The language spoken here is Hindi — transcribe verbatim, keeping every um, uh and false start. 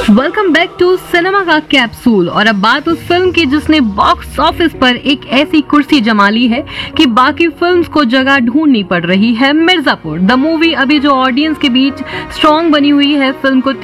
वेलकम बैक टू सिनेमा का कैप्सूल। और अब बात उस फिल्म की जिसने बॉक्स ऑफिस पर एक ऐसी कुर्सी जमा ली है कि बाकी फिल्म्स को जगह ढूंढनी पड़ रही है। मिर्जापुर द मूवी अभी जो ऑडियंस के बीच स्ट्रॉन्ग बनी हुई है, फिल्म को